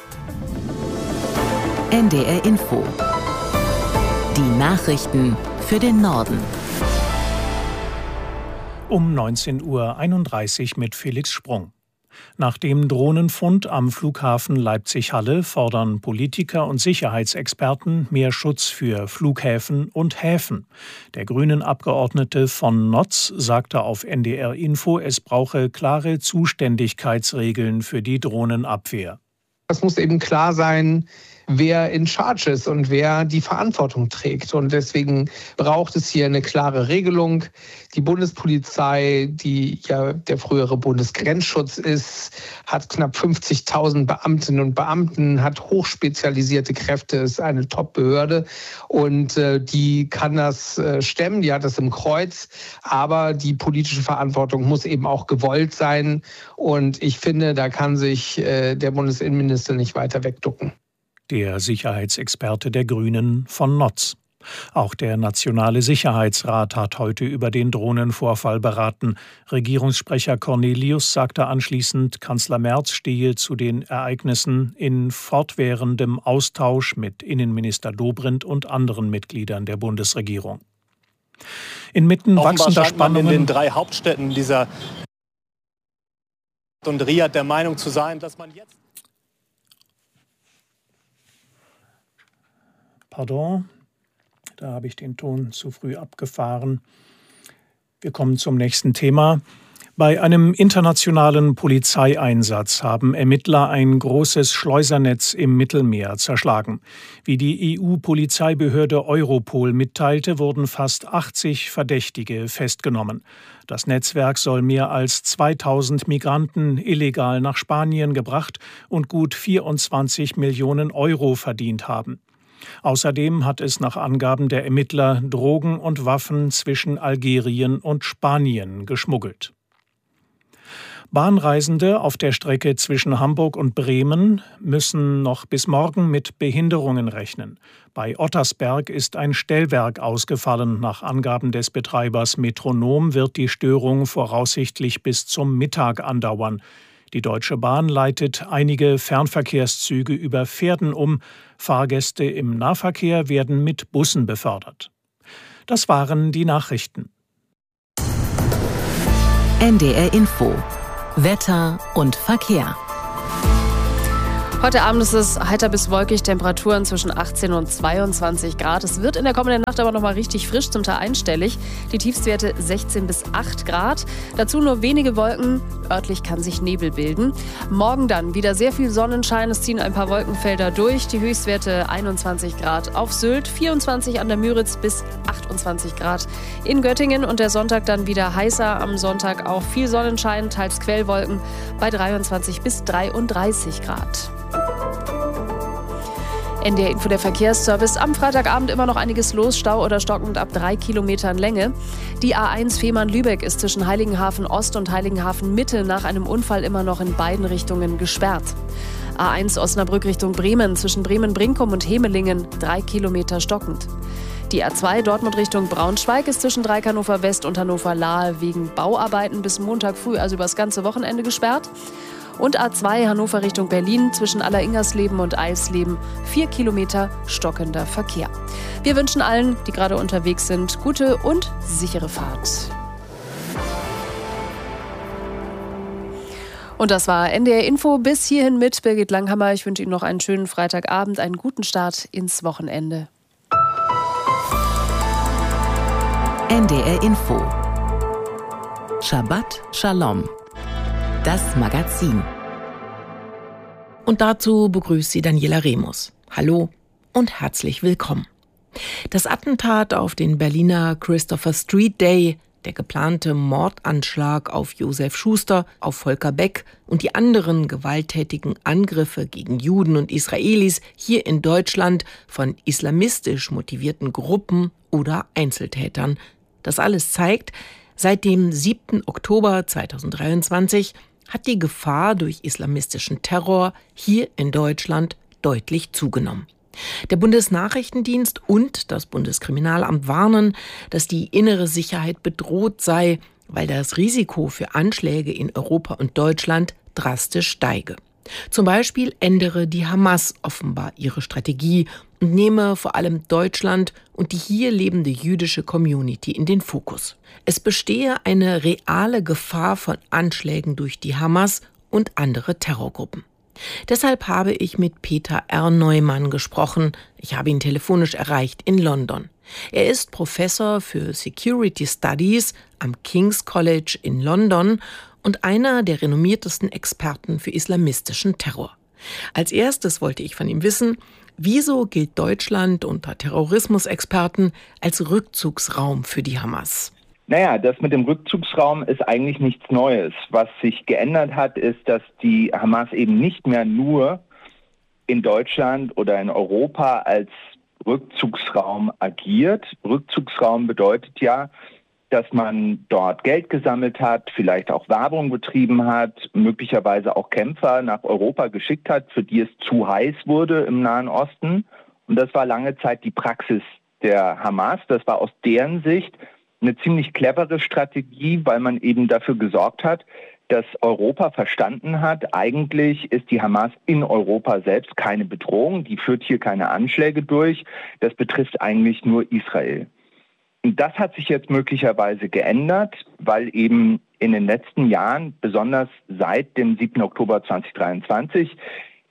N D R Info. Die Nachrichten für den Norden. Um neunzehn Uhr einunddreißig mit Felix Sprung. Nach dem Drohnenfund am Flughafen Leipzig-Halle fordern Politiker und Sicherheitsexperten mehr Schutz für Flughäfen und Häfen. Der Grünen-Abgeordnete von Notz sagte auf N D R Info, es brauche klare Zuständigkeitsregeln für die Drohnenabwehr. Es muss eben klar sein, wer in charge ist und wer die Verantwortung trägt. Und deswegen braucht es hier eine klare Regelung. Die Bundespolizei, die ja der frühere Bundesgrenzschutz ist, hat knapp fünfzigtausend Beamtinnen und Beamten, hat hochspezialisierte Kräfte, ist eine Top-Behörde und äh, die kann das äh, stemmen, die hat das im Kreuz. Aber die politische Verantwortung muss eben auch gewollt sein. Und ich finde, da kann sich äh, der Bundesinnenminister nicht weiter wegducken. Der Sicherheitsexperte der Grünen von Notz. Auch der Nationale Sicherheitsrat hat heute über den Drohnenvorfall beraten. Regierungssprecher Cornelius sagte anschließend, Kanzler Merz stehe zu den Ereignissen in fortwährendem Austausch mit Innenminister Dobrindt und anderen Mitgliedern der Bundesregierung. Inmitten wachsender Spannungen in den drei Hauptstädten dieser und Riyadh der Meinung zu sein, dass man jetzt Pardon, da habe ich den Ton zu früh abgefahren. Wir kommen zum nächsten Thema. Bei einem internationalen Polizeieinsatz haben Ermittler ein großes Schleusernetz im Mittelmeer zerschlagen. Wie die E U-Polizeibehörde Europol mitteilte, wurden fast achtzig Verdächtige festgenommen. Das Netzwerk soll mehr als zweitausend Migranten illegal nach Spanien gebracht und gut vierundzwanzig Millionen Euro verdient haben. Außerdem hat es nach Angaben der Ermittler Drogen und Waffen zwischen Algerien und Spanien geschmuggelt. Bahnreisende auf der Strecke zwischen Hamburg und Bremen müssen noch bis morgen mit Behinderungen rechnen. Bei Ottersberg ist ein Stellwerk ausgefallen. Nach Angaben des Betreibers Metronom wird die Störung voraussichtlich bis zum Mittag andauern. Die Deutsche Bahn leitet einige Fernverkehrszüge über Pferden um. Fahrgäste im Nahverkehr werden mit Bussen befördert. Das waren die Nachrichten. N D R Info. Wetter und Verkehr. Heute Abend ist es heiter bis wolkig, Temperaturen zwischen achtzehn und zweiundzwanzig Grad. Es wird in der kommenden Nacht aber noch mal richtig frisch, zum Teil einstellig. Die Tiefstwerte sechzehn bis acht Grad. Dazu nur wenige Wolken. Örtlich kann sich Nebel bilden. Morgen dann wieder sehr viel Sonnenschein. Es ziehen ein paar Wolkenfelder durch. Die Höchstwerte einundzwanzig Grad auf Sylt, vierundzwanzig an der Müritz bis achtundzwanzig Grad in Göttingen. Und der Sonntag dann wieder heißer. Am Sonntag auch viel Sonnenschein, teils Quellwolken bei dreiundzwanzig bis dreiunddreißig Grad. N D R Info, der Verkehrsservice. Am Freitagabend immer noch einiges los, Stau oder stockend ab drei Kilometern Länge. Die A eins Fehmarn-Lübeck ist zwischen Heiligenhafen Ost und Heiligenhafen Mitte nach einem Unfall immer noch in beiden Richtungen gesperrt. A eins Osnabrück Richtung Bremen zwischen Bremen-Brinkum und Hemelingen drei Kilometer stockend. Die A zwei Dortmund Richtung Braunschweig ist zwischen Dreieck Hannover West und Hannover Lahe wegen Bauarbeiten bis Montag früh, also übers ganze Wochenende gesperrt. Und A zwei Hannover Richtung Berlin zwischen Alleringersleben und Eisleben vier Kilometer stockender Verkehr. Wir wünschen allen, die gerade unterwegs sind, gute und sichere Fahrt. Und das war N D R Info. Bis hierhin mit Birgit Langhammer. Ich wünsche Ihnen noch einen schönen Freitagabend, einen guten Start ins Wochenende. N D R Info. Shabbat Shalom. Das Magazin. Und dazu begrüßt sie Daniela Remus. Hallo und herzlich willkommen. Das Attentat auf den Berliner Christopher Street Day, der geplante Mordanschlag auf Josef Schuster, auf Volker Beck und die anderen gewalttätigen Angriffe gegen Juden und Israelis hier in Deutschland von islamistisch motivierten Gruppen oder Einzeltätern. Das alles zeigt, seit dem siebten Oktober zweitausenddreiundzwanzig hat die Gefahr durch islamistischen Terror hier in Deutschland deutlich zugenommen. Der Bundesnachrichtendienst und das Bundeskriminalamt warnen, dass die innere Sicherheit bedroht sei, weil das Risiko für Anschläge in Europa und Deutschland drastisch steige. Zum Beispiel ändere die Hamas offenbar ihre Strategie und nehme vor allem Deutschland und die hier lebende jüdische Community in den Fokus. Es bestehe eine reale Gefahr von Anschlägen durch die Hamas und andere Terrorgruppen. Deshalb habe ich mit Peter R. Neumann gesprochen. Ich habe ihn telefonisch erreicht in London. Er ist Professor für Security Studies am King's College in London und einer der renommiertesten Experten für islamistischen Terror. Als erstes wollte ich von ihm wissen, wieso gilt Deutschland unter Terrorismusexperten als Rückzugsraum für die Hamas? Naja, das mit dem Rückzugsraum ist eigentlich nichts Neues. Was sich geändert hat, ist, dass die Hamas eben nicht mehr nur in Deutschland oder in Europa als Rückzugsraum agiert. Rückzugsraum bedeutet ja, dass man dort Geld gesammelt hat, vielleicht auch Werbung betrieben hat, möglicherweise auch Kämpfer nach Europa geschickt hat, für die es zu heiß wurde im Nahen Osten. Und das war lange Zeit die Praxis der Hamas. Das war aus deren Sicht eine ziemlich clevere Strategie, weil man eben dafür gesorgt hat, dass Europa verstanden hat, eigentlich ist die Hamas in Europa selbst keine Bedrohung, die führt hier keine Anschläge durch, das betrifft eigentlich nur Israel. Und das hat sich jetzt möglicherweise geändert, weil eben in den letzten Jahren, besonders seit dem siebten Oktober zweitausenddreiundzwanzig,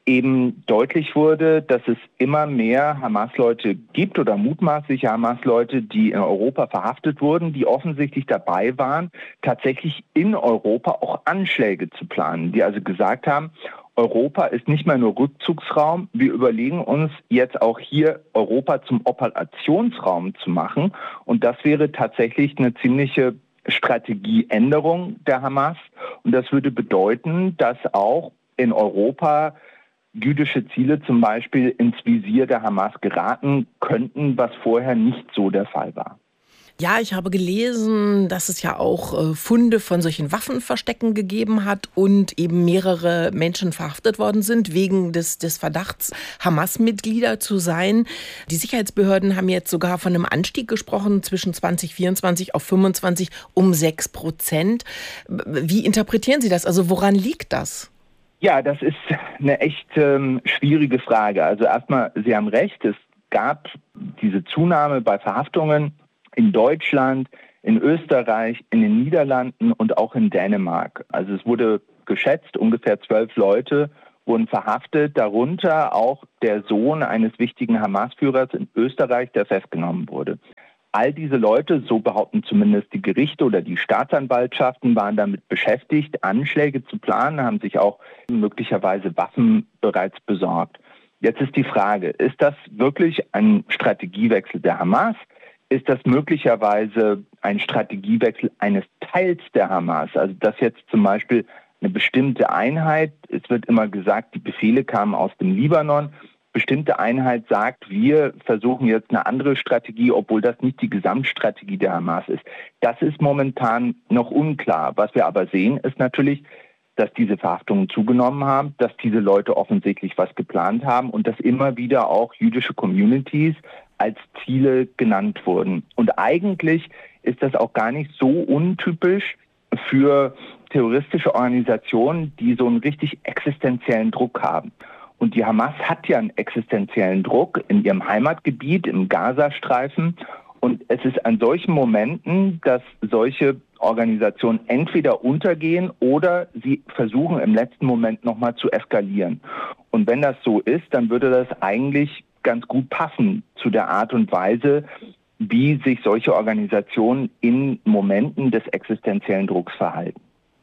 eben deutlich wurde, dass es immer mehr Hamas-Leute gibt oder mutmaßliche Hamas-Leute, die in Europa verhaftet wurden, die offensichtlich dabei waren, tatsächlich in Europa auch Anschläge zu planen, die also gesagt haben, Europa ist nicht mehr nur Rückzugsraum, wir überlegen uns jetzt auch hier Europa zum Operationsraum zu machen, und das wäre tatsächlich eine ziemliche Strategieänderung der Hamas, und das würde bedeuten, dass auch in Europa jüdische Ziele zum Beispiel ins Visier der Hamas geraten könnten, was vorher nicht so der Fall war. Ja, ich habe gelesen, dass es ja auch äh, Funde von solchen Waffenverstecken gegeben hat und eben mehrere Menschen verhaftet worden sind wegen des, des Verdachts, Hamas-Mitglieder zu sein. Die Sicherheitsbehörden haben jetzt sogar von einem Anstieg gesprochen, zwischen zwanzig vierundzwanzig auf fünfundzwanzig um sechs Prozent. Wie interpretieren Sie das? Also woran liegt das? Ja, das ist eine echt ähm, schwierige Frage. Also erstmal, Sie haben recht, es gab diese Zunahme bei Verhaftungen in Deutschland, in Österreich, in den Niederlanden und auch in Dänemark. Also es wurde geschätzt, ungefähr zwölf Leute wurden verhaftet, darunter auch der Sohn eines wichtigen Hamas-Führers in Österreich, der festgenommen wurde. All diese Leute, so behaupten zumindest die Gerichte oder die Staatsanwaltschaften, waren damit beschäftigt, Anschläge zu planen, haben sich auch möglicherweise Waffen bereits besorgt. Jetzt ist die Frage, ist das wirklich ein Strategiewechsel der Hamas? Ist das möglicherweise ein Strategiewechsel eines Teils der Hamas? Also dass jetzt zum Beispiel eine bestimmte Einheit, es wird immer gesagt, die Befehle kamen aus dem Libanon, bestimmte Einheit sagt, wir versuchen jetzt eine andere Strategie, obwohl das nicht die Gesamtstrategie der Hamas ist. Das ist momentan noch unklar. Was wir aber sehen, ist natürlich, dass diese Verhaftungen zugenommen haben, dass diese Leute offensichtlich was geplant haben und dass immer wieder auch jüdische Communities als Ziele genannt wurden. Und eigentlich ist das auch gar nicht so untypisch für terroristische Organisationen, die so einen richtig existenziellen Druck haben. Und die Hamas hat ja einen existenziellen Druck in ihrem Heimatgebiet, im Gazastreifen. Und es ist an solchen Momenten, dass solche Organisationen entweder untergehen oder sie versuchen im letzten Moment nochmal zu eskalieren. Und wenn das so ist, dann würde das eigentlich ganz gut passen zu der Art und Weise, wie sich solche Organisationen in Momenten des existenziellen Drucks verhalten.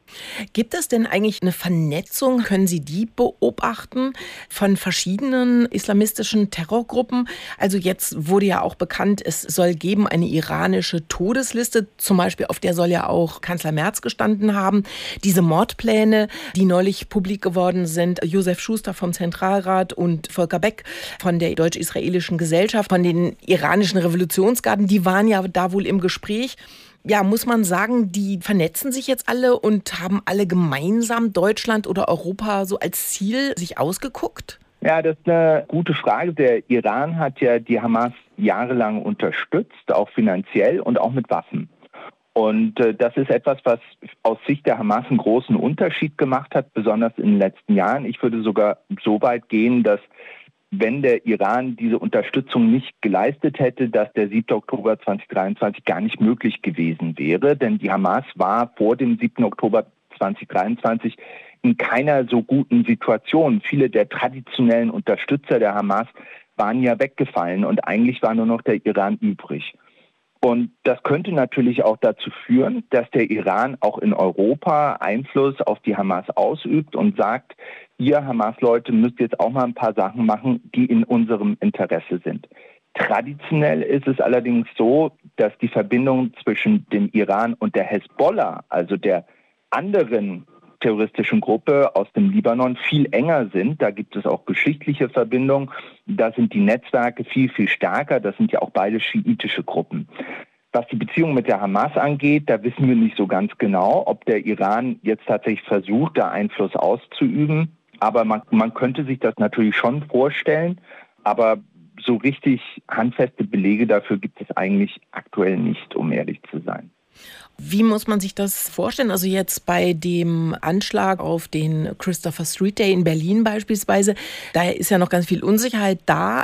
Gibt es denn eigentlich eine Vernetzung, können Sie die beobachten, von verschiedenen islamistischen Terrorgruppen? Also jetzt wurde ja auch bekannt, es soll geben eine iranische Todesliste, zum Beispiel auf der soll ja auch Kanzler Merz gestanden haben. Diese Mordpläne, die neulich publik geworden sind, Josef Schuster vom Zentralrat und Volker Beck von der Deutsch-Israelischen Gesellschaft, von den iranischen Revolutionsgarden, die waren ja da wohl im Gespräch. Ja, muss man sagen, die vernetzen sich jetzt alle und haben alle gemeinsam Deutschland oder Europa so als Ziel sich ausgeguckt? Ja, das ist eine gute Frage. Der Iran hat ja die Hamas jahrelang unterstützt, auch finanziell und auch mit Waffen. Und äh, das ist etwas, was aus Sicht der Hamas einen großen Unterschied gemacht hat, besonders in den letzten Jahren. Ich würde sogar so weit gehen, dass wenn der Iran diese Unterstützung nicht geleistet hätte, dass der siebten Oktober zweitausenddreiundzwanzig gar nicht möglich gewesen wäre. Denn die Hamas war vor dem siebten Oktober zweitausenddreiundzwanzig in keiner so guten Situation. Viele der traditionellen Unterstützer der Hamas waren ja weggefallen und eigentlich war nur noch der Iran übrig. Und das könnte natürlich auch dazu führen, dass der Iran auch in Europa Einfluss auf die Hamas ausübt und sagt, ihr Hamas-Leute müsst jetzt auch mal ein paar Sachen machen, die in unserem Interesse sind. Traditionell ist es allerdings so, dass die Verbindung zwischen dem Iran und der Hezbollah, also der anderen terroristischen Gruppe aus dem Libanon, viel enger sind. Da gibt es auch geschichtliche Verbindungen. Da sind die Netzwerke viel, viel stärker. Das sind ja auch beide schiitische Gruppen. Was die Beziehung mit der Hamas angeht, da wissen wir nicht so ganz genau, ob der Iran jetzt tatsächlich versucht, da Einfluss auszuüben. Aber man, man könnte sich das natürlich schon vorstellen. Aber so richtig handfeste Belege dafür gibt es eigentlich aktuell nicht, um ehrlich zu sein. Wie muss man sich das vorstellen? Also jetzt bei dem Anschlag auf den Christopher Street Day in Berlin beispielsweise, da ist ja noch ganz viel Unsicherheit da. Also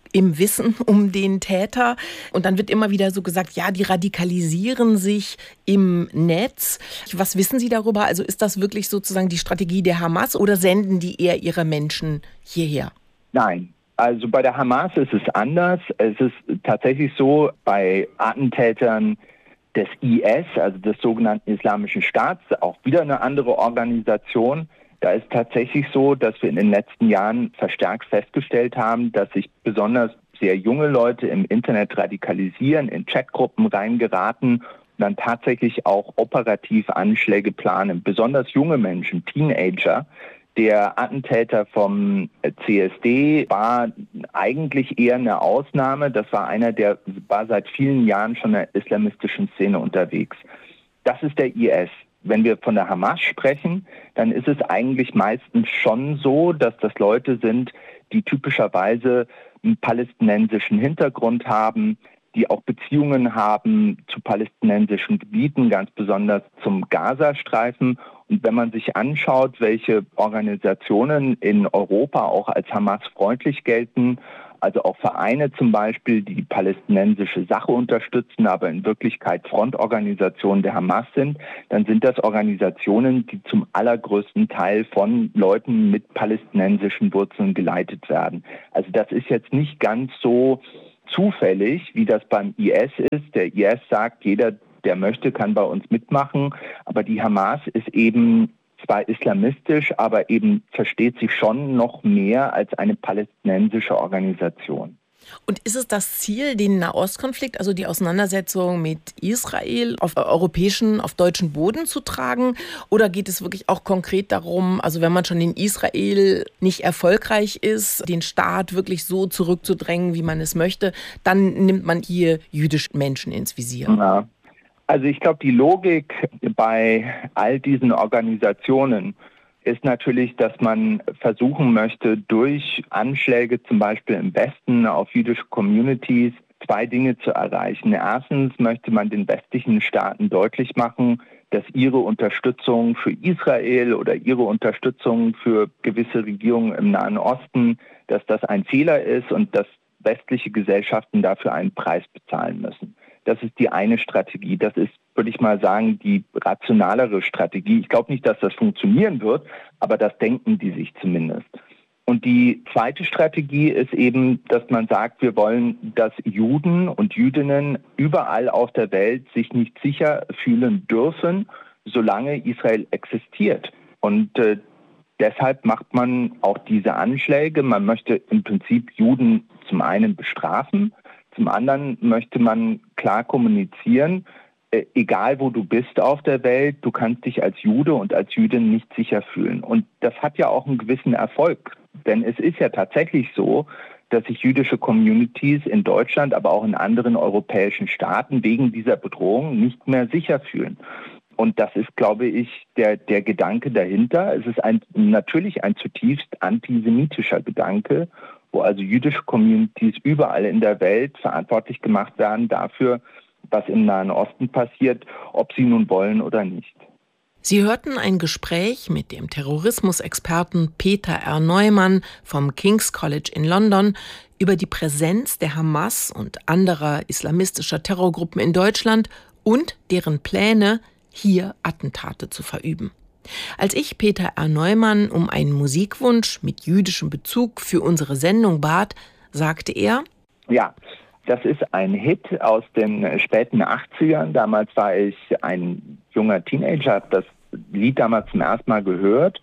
im Wissen um den Täter. Und dann wird immer wieder so gesagt, ja, die radikalisieren sich im Netz. Was wissen Sie darüber? Also ist das wirklich sozusagen die Strategie der Hamas oder senden die eher ihre Menschen hierher? Nein. Also bei der Hamas ist es anders. Es ist tatsächlich so, bei Attentätern des I S, also des sogenannten Islamischen Staats, auch wieder eine andere Organisation. Da ist tatsächlich so, dass wir in den letzten Jahren verstärkt festgestellt haben, dass sich besonders sehr junge Leute im Internet radikalisieren, in Chatgruppen reingeraten und dann tatsächlich auch operativ Anschläge planen. Besonders junge Menschen, Teenager. Der Attentäter vom C S D war eigentlich eher eine Ausnahme. Das war einer, der war seit vielen Jahren schon in der islamistischen Szene unterwegs. Das ist der I S. Wenn wir von der Hamas sprechen, dann ist es eigentlich meistens schon so, dass das Leute sind, die typischerweise einen palästinensischen Hintergrund haben, die auch Beziehungen haben zu palästinensischen Gebieten, ganz besonders zum Gazastreifen. Und wenn man sich anschaut, welche Organisationen in Europa auch als Hamas-freundlich gelten, also auch Vereine zum Beispiel, die die palästinensische Sache unterstützen, aber in Wirklichkeit Frontorganisationen der Hamas sind, dann sind das Organisationen, die zum allergrößten Teil von Leuten mit palästinensischen Wurzeln geleitet werden. Also das ist jetzt nicht ganz so zufällig, wie das beim I S ist. Der I S sagt, jeder, der möchte, kann bei uns mitmachen. Aber die Hamas ist eben zwar islamistisch, aber eben versteht sich schon noch mehr als eine palästinensische Organisation. Und ist es das Ziel, den Nahostkonflikt, also die Auseinandersetzung mit Israel auf europäischen, auf deutschen Boden zu tragen? Oder geht es wirklich auch konkret darum, also wenn man schon in Israel nicht erfolgreich ist, den Staat wirklich so zurückzudrängen, wie man es möchte, dann nimmt man hier jüdische Menschen ins Visier? Ja. Also ich glaube, die Logik bei all diesen Organisationen ist natürlich, dass man versuchen möchte, durch Anschläge zum Beispiel im Westen auf jüdische Communities zwei Dinge zu erreichen. Erstens möchte man den westlichen Staaten deutlich machen, dass ihre Unterstützung für Israel oder ihre Unterstützung für gewisse Regierungen im Nahen Osten, dass das ein Fehler ist und dass westliche Gesellschaften dafür einen Preis bezahlen müssen. Das ist die eine Strategie. Das ist, würde ich mal sagen, die rationalere Strategie. Ich glaube nicht, dass das funktionieren wird, aber das denken die sich zumindest. Und die zweite Strategie ist eben, dass man sagt, wir wollen, dass Juden und Jüdinnen überall auf der Welt sich nicht sicher fühlen dürfen, solange Israel existiert. Und äh, deshalb macht man auch diese Anschläge. Man möchte im Prinzip Juden zum einen bestrafen, zum anderen möchte man klar kommunizieren, äh, egal wo du bist auf der Welt, du kannst dich als Jude und als Jüdin nicht sicher fühlen. Und das hat ja auch einen gewissen Erfolg. Denn es ist ja tatsächlich so, dass sich jüdische Communities in Deutschland, aber auch in anderen europäischen Staaten wegen dieser Bedrohung nicht mehr sicher fühlen. Und das ist, glaube ich, der, der Gedanke dahinter. Es ist ein, natürlich ein zutiefst antisemitischer Gedanke, wo also jüdische Communities überall in der Welt verantwortlich gemacht werden dafür, was im Nahen Osten passiert, ob sie nun wollen oder nicht. Sie hörten ein Gespräch mit dem Terrorismusexperten Peter R. Neumann vom King's College in London über die Präsenz der Hamas und anderer islamistischer Terrorgruppen in Deutschland und deren Pläne, hier Attentate zu verüben. Als ich Peter R. Neumann um einen Musikwunsch mit jüdischem Bezug für unsere Sendung bat, sagte er: Ja, das ist ein Hit aus den späten achtzigern. Damals war ich ein junger Teenager, habe das Lied damals zum ersten Mal gehört.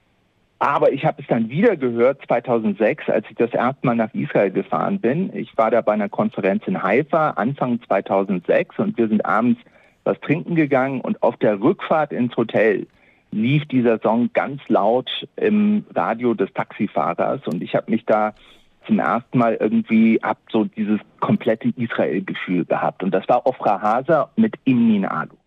Aber ich habe es dann wieder gehört zweitausendsechs, als ich das erste Mal nach Israel gefahren bin. Ich war da bei einer Konferenz in Haifa Anfang zweitausendsechs und wir sind abends was trinken gegangen und auf der Rückfahrt ins Hotel lief dieser Song ganz laut im Radio des Taxifahrers und ich habe mich da zum ersten Mal irgendwie, hab so dieses komplette Israel-Gefühl gehabt und das war Ofra Haza mit Im Ninadu.